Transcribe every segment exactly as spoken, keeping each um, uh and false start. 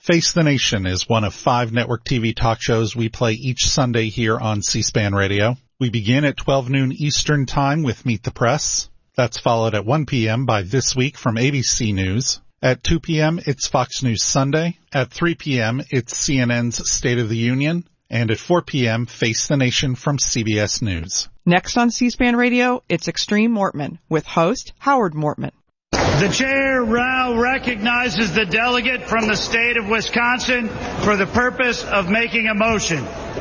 Face the Nation is one of five network T V talk shows we play each Sunday here on C-SPAN Radio. We begin at twelve noon Eastern Time with Meet the Press. That's followed at one p.m. by This Week from A B C News. At two p.m., it's Fox News Sunday. At three p.m., it's C N N's State of the Union. And at four p.m., Face the Nation from C B S News. Next on C-SPAN Radio, it's Extreme Mortman with host Howard Mortman. The chair now recognizes the delegate from the state of Wisconsin for the purpose of making a motion.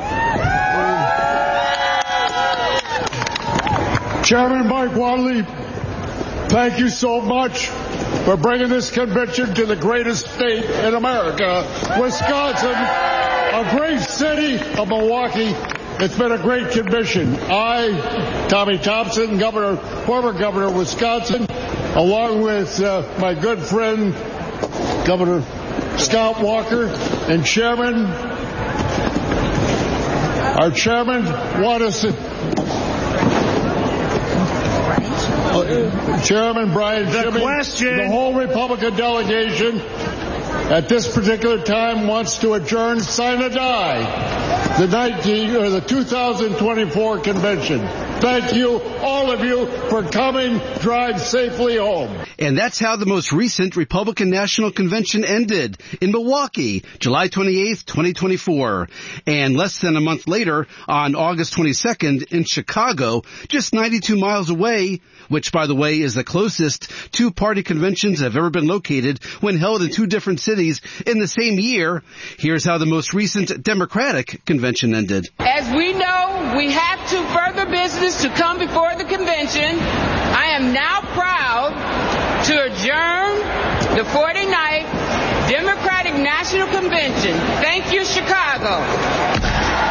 Chairman Mike Wadley, thank you so much for bringing this convention to the greatest state in America, Wisconsin, a great city of Milwaukee. It's been a great convention. I, Tommy Thompson, governor, former governor of Wisconsin, along with uh, my good friend, Governor Scott Walker, and Chairman, our Chairman, want us to, uh, Chairman Brian the Shimmy, question, the whole Republican delegation at this particular time wants to adjourn sine die the nineteen or the two thousand twenty-four convention. Thank you, all of you, for coming. Drive safely home. And that's how the most recent Republican National Convention ended in Milwaukee, July twenty-eighth, twenty twenty-four. And less than a month later, on August twenty-second, in Chicago, just ninety-two miles away, which, by the way, is the closest two party conventions have ever been located when held in two different cities in the same year. Here's how the most recent Democratic convention ended. As we know, we have to further business to come before the convention. I am now proud to adjourn the forty-ninth Democratic National Convention. Thank you, Chicago.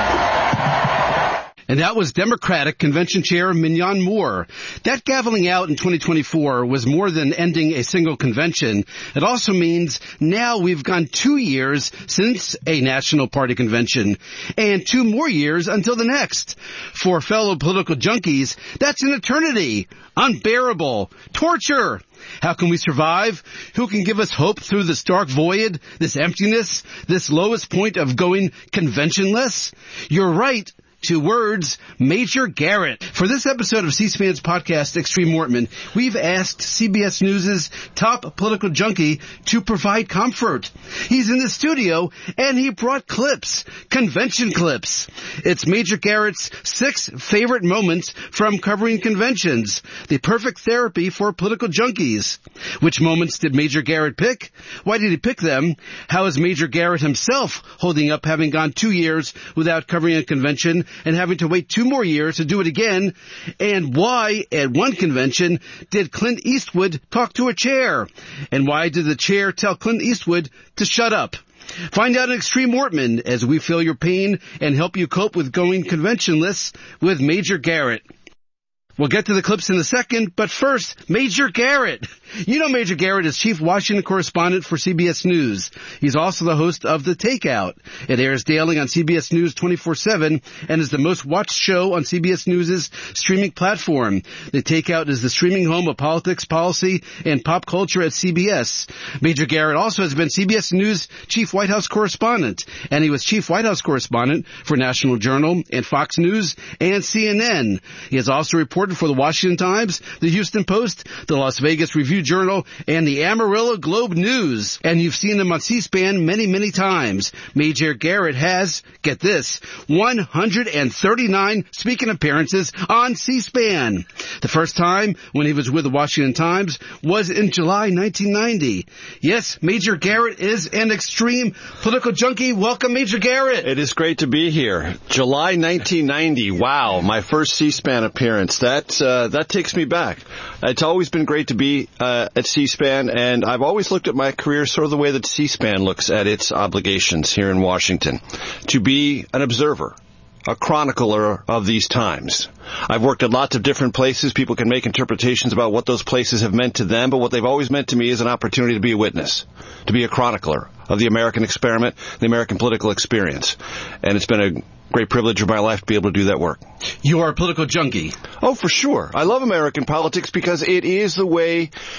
And that was Democratic Convention Chair Mignon Moore. That gaveling out in twenty twenty-four was more than ending a single convention. It also means now we've gone two years since a national party convention and two more years until the next. For fellow political junkies, that's an eternity. Unbearable. Torture. How can we survive? Who can give us hope through this dark void, this emptiness, this lowest point of going conventionless? You're right. Two words, Major Garrett. For this episode of C-SPAN's podcast, Extreme Mortman, we've asked C B S News' top political junkie to provide comfort. He's in the studio, and he brought clips, convention clips. It's Major Garrett's six favorite moments from covering conventions, the perfect therapy for political junkies. Which moments did Major Garrett pick? Why did he pick them? How is Major Garrett himself holding up, having gone two years without covering a convention and having to wait two more years to do it again? And why, at one convention, did Clint Eastwood talk to a chair? And why did the chair tell Clint Eastwood to shut up? Find out in Extreme Mortman as we feel your pain and help you cope with going conventionless with Major Garrett. We'll get to the clips in a second, but first, Major Garrett. You know Major Garrett is chief Washington correspondent for C B S News. He's also the host of The Takeout. It airs daily on C B S News twenty-four seven and is the most watched show on C B S News' streaming platform. The Takeout is the streaming home of politics, policy, and pop culture at C B S. Major Garrett also has been C B S News chief White House correspondent, and he was chief White House correspondent for National Journal and Fox News and C N N. He has also reported for the Washington Times, the Houston Post, the Las Vegas Review-Journal, and the Amarillo Globe News. And you've seen him on C-SPAN many, many times. Major Garrett has, get this, one hundred thirty-nine speaking appearances on C-SPAN. The first time when he was with the Washington Times was in July nineteen ninety. Yes, Major Garrett is an extreme political junkie. Welcome, Major Garrett. It is great to be here. July nineteen ninety. Wow, my first C-SPAN appearance. That uh, that takes me back. It's always been great to be uh, at C-SPAN, and I've always looked at my career sort of the way that C-SPAN looks at its obligations here in Washington, to be an observer, a chronicler of these times. I've worked at lots of different places. People can make interpretations about what those places have meant to them, but what they've always meant to me is an opportunity to be a witness, to be a chronicler of the American experiment, the American political experience. And it's been a great privilege of my life to be able to do that work. You are a political junkie. Oh, for sure. I love American politics because it is the way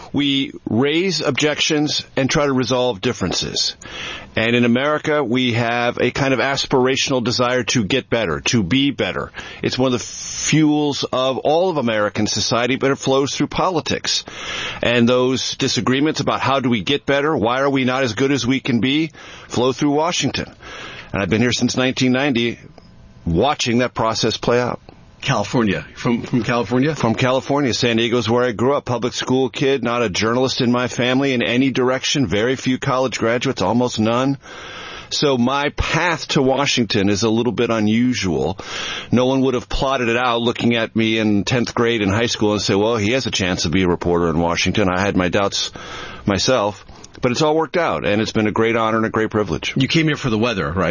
we raise objections and try to resolve differences. And in America, we have a kind of aspirational desire to get better, to be better. It's one of the fuels of all of American society, but it flows through politics. And those disagreements about how do we get better, why are we not as good as we can be, flow through Washington. And I've been here since nineteen ninety, watching that process play out. California. From from California? From California. San Diego's where I grew up. Public school kid, not a journalist in my family in any direction. Very few college graduates, almost none. So my path to Washington is a little bit unusual. No one would have plotted it out looking at me in tenth grade in high school and say, well, he has a chance to be a reporter in Washington. I had my doubts myself. But it's all worked out, and it's been a great honor and a great privilege. You came here for the weather, right?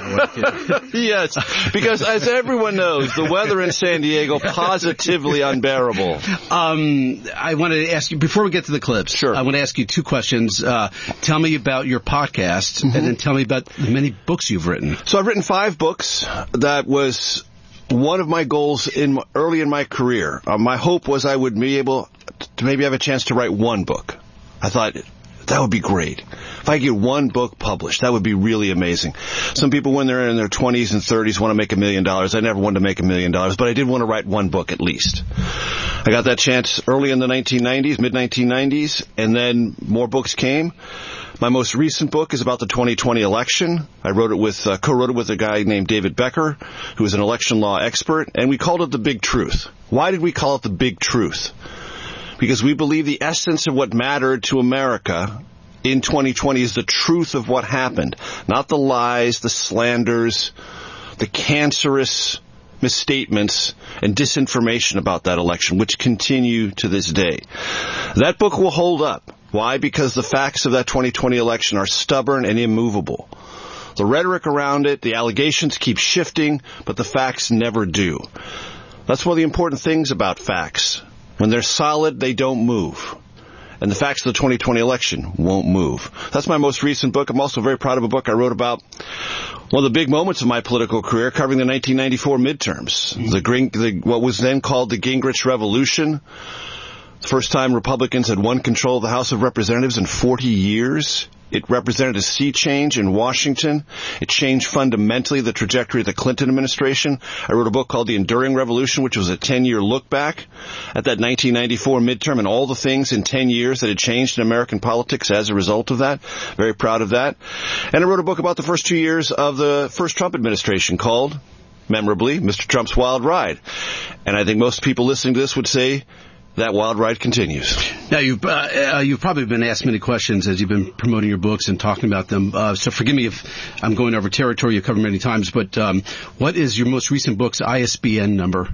Yes, because as everyone knows, the weather in San Diego, positively unbearable. Um, I want to ask you, before we get to the clips, sure. I want to ask you two questions. Uh, tell me about your podcast, mm-hmm. and then tell me about the many books you've written. So I've written five books. That was one of my goals in early in my career. Uh, my hope was I would be able to maybe have a chance to write one book. I thought that would be great. If I get one book published, that would be really amazing. Some people, when they're in their twenties and thirties, want to make a million dollars. I never wanted to make a million dollars, but I did want to write one book at least. I got that chance early in the nineteen nineties, mid nineteen nineties, and then more books came. My most recent book is about the twenty twenty election. I wrote it with, uh, co-wrote it with a guy named David Becker, who is an election law expert, and we called it The Big Truth. Why did we call it The Big Truth? Because we believe the essence of what mattered to America in twenty twenty is the truth of what happened, not the lies, the slanders, the cancerous misstatements and disinformation about that election, which continue to this day. That book will hold up. Why? Because the facts of that twenty twenty election are stubborn and immovable. The rhetoric around it, the allegations keep shifting, but the facts never do. That's one of the important things about facts. When they're solid, they don't move. And the facts of the twenty twenty election won't move. That's my most recent book. I'm also very proud of a book I wrote about one of the big moments of my political career, covering the nineteen ninety-four midterms. Mm-hmm. The, Gring, the what was then called the Gingrich Revolution. The first time Republicans had won control of the House of Representatives in forty years. It represented a sea change in Washington. It changed fundamentally the trajectory of the Clinton administration. I wrote a book called The Enduring Revolution, which was a ten-year look back at that nineteen ninety-four midterm and all the things in ten years that had changed in American politics as a result of that. Very proud of that. And I wrote a book about the first two years of the first Trump administration called, memorably, Mister Trump's Wild Ride. And I think most people listening to this would say that wild ride continues. Now, you've, uh, uh, you've probably been asked many questions as you've been promoting your books and talking about them. Uh, so forgive me if I'm going over territory you've covered many times, but um, what is your most recent book's I S B N number?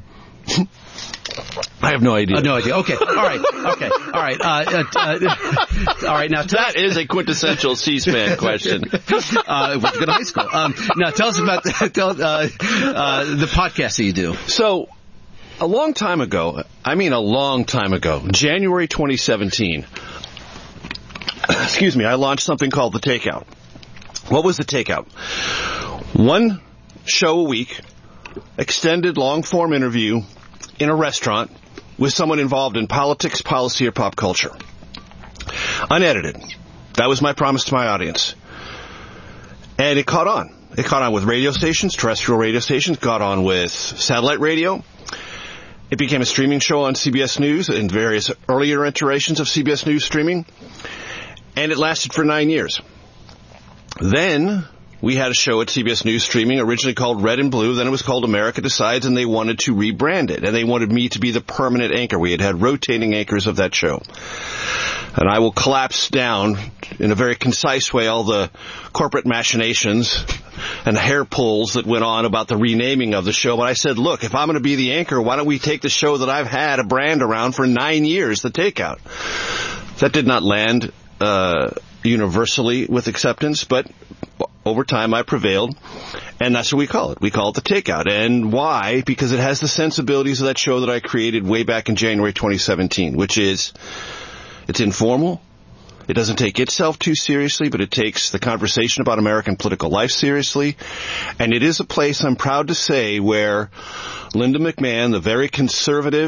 I have no idea. Uh, no idea. Okay. All right. Okay. All right. Uh, uh, all right. Now, that is a quintessential C-SPAN question. uh, went to go to high school. Um, now, tell us about tell, uh, uh, the podcast that you do. So, a long time ago, I mean a long time ago, January twenty seventeen, excuse me, I launched something called The Takeout. What was The Takeout? One show a week, extended long-form interview in a restaurant with someone involved in politics, policy, or pop culture. Unedited. That was my promise to my audience. And it caught on. It caught on with radio stations, terrestrial radio stations, caught on with satellite radio. It became a streaming show on C B S News and various earlier iterations of C B S News streaming. And it lasted for nine years. Then we had a show at C B S News streaming, originally called Red and Blue. Then it was called America Decides, and they wanted to rebrand it. And they wanted me to be the permanent anchor. We had had rotating anchors of that show. And I will collapse down in a very concise way all the corporate machinations and hair pulls that went on about the renaming of the show. But I said, look, if I'm going to be the anchor, why don't we take the show that I've had a brand around for nine years, The Takeout? That did not land uh universally with acceptance, but over time I prevailed, and that's what we call it. We call it The Takeout. And why? Because it has the sensibilities of that show that I created way back in January twenty seventeen, which is, it's informal. It doesn't take itself too seriously, but it takes the conversation about American political life seriously. And it is a place, I'm proud to say, where Linda McMahon, the very conservative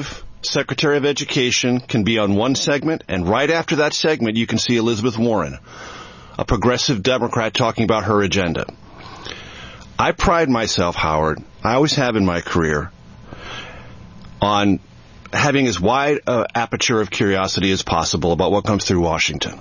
Secretary of Education, can be on one segment, and right after that segment, you can see Elizabeth Warren, a progressive Democrat, talking about her agenda. I pride myself, Howard, I always have in my career, on having as wide an aperture of curiosity as possible about what comes through Washington.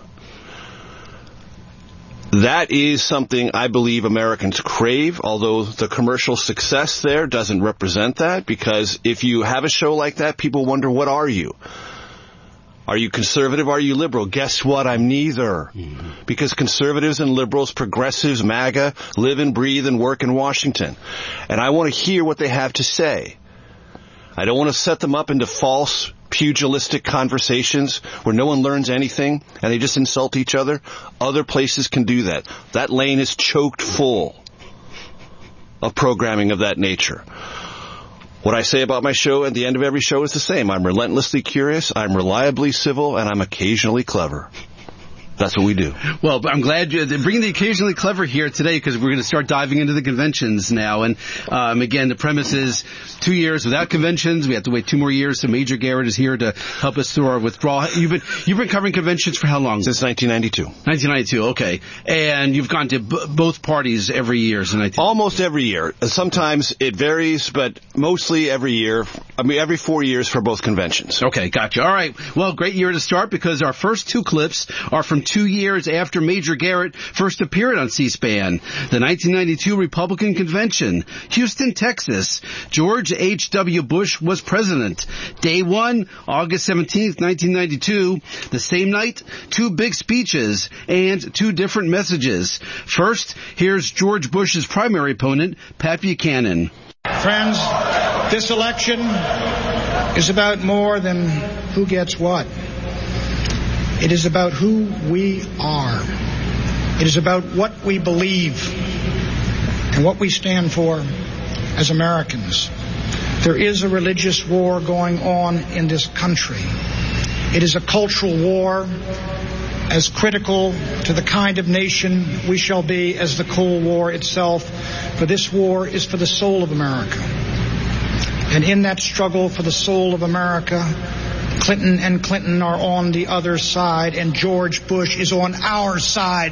That is something I believe Americans crave, although the commercial success there doesn't represent that, because if you have a show like that, people wonder, what are you? Are you conservative? Are you liberal? Guess what? I'm neither. Mm-hmm. Because conservatives and liberals, progressives, MAGA, live and breathe and work in Washington. And I want to hear what they have to say. I don't want to set them up into false, pugilistic conversations where no one learns anything and they just insult each other. Other places can do that. That lane is choked full of programming of that nature. What I say about my show at the end of every show is the same. I'm relentlessly curious, I'm reliably civil, and I'm occasionally clever. That's what we do. Well, I'm glad you're bringing the occasionally clever here today, because we're going to start diving into the conventions now. And um, again, the premise is two years without conventions. We have to wait two more years. So Major Garrett is here to help us through our withdrawal. You've been you've been covering conventions for how long? Since nineteen ninety-two. nineteen ninety-two, okay. And you've gone to b- both parties every year. So Almost every year. Sometimes it varies, but mostly every year. I mean, every four years for both conventions. Okay, gotcha. All right. Well, great year to start, because our first two clips are from two years after Major Garrett first appeared on C-SPAN. The nineteen ninety-two Republican Convention, Houston, Texas. George H W. Bush was president. Day one, August seventeenth, nineteen ninety-two. The same night, two big speeches and two different messages. First, here's George Bush's primary opponent, Pat Buchanan. Friends, this election is about more than who gets what. It is about who we are. It is about what we believe and what we stand for as Americans. There is a religious war going on in this country. It is a cultural war as critical to the kind of nation we shall be as the Cold War itself. For this war is for the soul of America. And in that struggle for the soul of America, Clinton and Clinton are on the other side, and George Bush is on our side.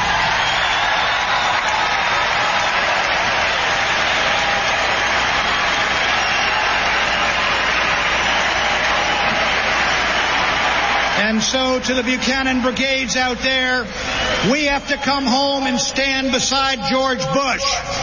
And so to the Buchanan brigades out there, we have to come home and stand beside George Bush.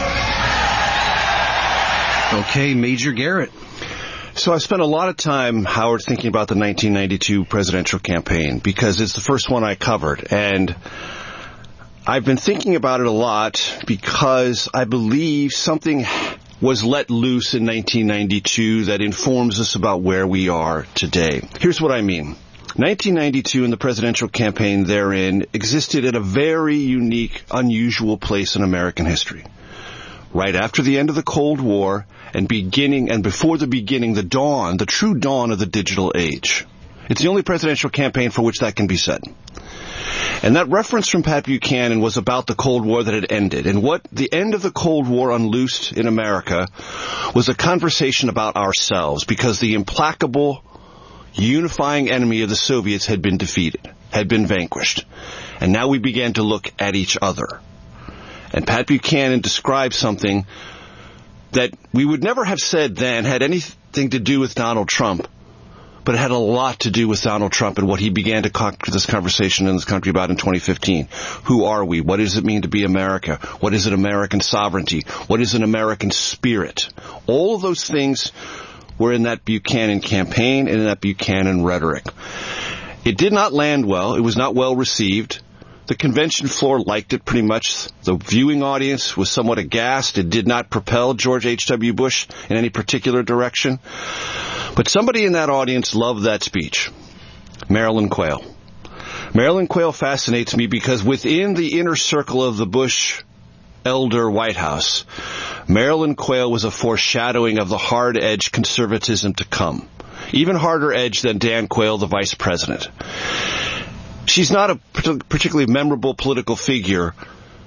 Okay, Major Garrett. So I spent a lot of time, Howard, thinking about the nineteen ninety-two presidential campaign, because it's the first one I covered. And I've been thinking about it a lot because I believe something was let loose in nineteen ninety-two that informs us about where we are today. Here's what I mean. nineteen ninety-two and the presidential campaign therein existed at a very unique, unusual place in American history. Right after the end of the Cold War and beginning, and before the beginning, the dawn, the true dawn of the digital age. It's the only presidential campaign for which that can be said. And that reference from Pat Buchanan was about the Cold War that had ended. And what the end of the Cold War unloosed in America was a conversation about ourselves, because the implacable, unifying enemy of the Soviets had been defeated, had been vanquished. And now we began to look at each other. And Pat Buchanan described something that we would never have said then had anything to do with Donald Trump, but it had a lot to do with Donald Trump and what he began to conquer this conversation in this country about in twenty fifteen. Who are we? What does it mean to be America? What is an American sovereignty? What is an American spirit? All of those things were in that Buchanan campaign and in that Buchanan rhetoric. It did not land well. It was not well received. The convention floor liked it pretty much. The viewing audience was somewhat aghast. It did not propel George H W. Bush in any particular direction. But somebody in that audience loved that speech. Marilyn Quayle. Marilyn Quayle fascinates me because within the inner circle of the Bush elder White House, Marilyn Quayle was a foreshadowing of the hard-edged conservatism to come. Even harder edge than Dan Quayle, the vice president. She's not a particularly memorable political figure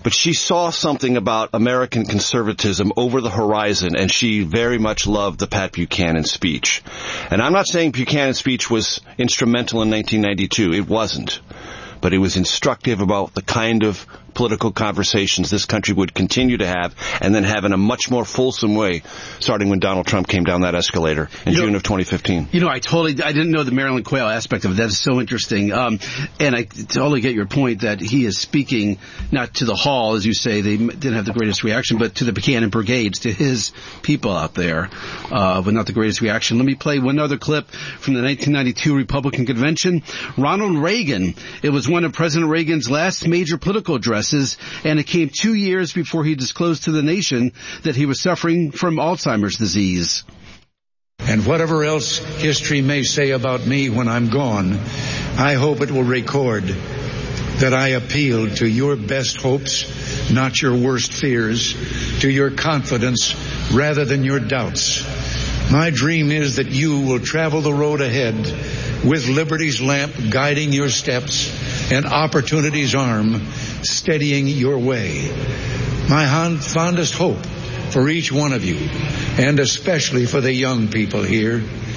but she saw something about American conservatism over the horizon, and she very much loved the Pat Buchanan speech. And I'm not saying Buchanan's speech was instrumental in nineteen ninety-two. It wasn't. But it was instructive about the kind of political conversations this country would continue to have, and then have in a much more fulsome way, starting when Donald Trump came down that escalator in you June know, of twenty fifteen. You know, I totally, I didn't know the Marilyn Quayle aspect of it. That is so interesting. Um, and I totally get your point that he is speaking not to the hall, as you say, they didn't have the greatest reaction, but to the Buchanan brigades, to his people out there, uh, but not the greatest reaction. Let me play one other clip from the nineteen ninety-two Republican Convention. Ronald Reagan. It was one of President Reagan's last major political addresses, and it came two years before he disclosed to the nation that he was suffering from Alzheimer's disease. And whatever else history may say about me when I'm gone, I hope it will record that I appealed to your best hopes, not your worst fears, to your confidence rather than your doubts. My dream is that you will travel the road ahead with liberty's lamp guiding your steps and opportunity's arm steadying your way. My fondest hope for each one of you, and especially for the young people here,